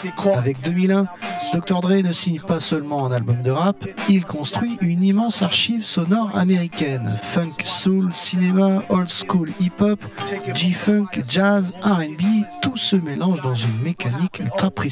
Avec 2001, Dr. Dre ne signe pas seulement un album de rap, il construit une immense archive sonore américaine. Funk, soul, cinéma, old school, hip-hop, G-funk, jazz, R&B, tout se mélange dans une mécanique ultra précise.